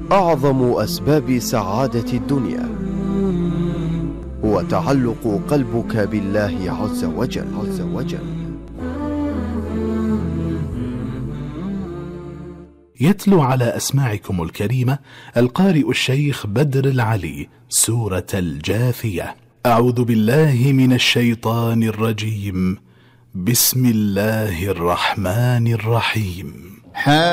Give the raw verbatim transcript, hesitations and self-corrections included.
أعظم أسباب سعادة الدنيا هو تعلق قلبك بالله عز وجل, عز وجل. يتلو على أسماعكم الكريمة القارئ الشيخ بدر العلي سورة الجاثية. أعوذ بالله من الشيطان الرجيم. بسم الله الرحمن الرحيم.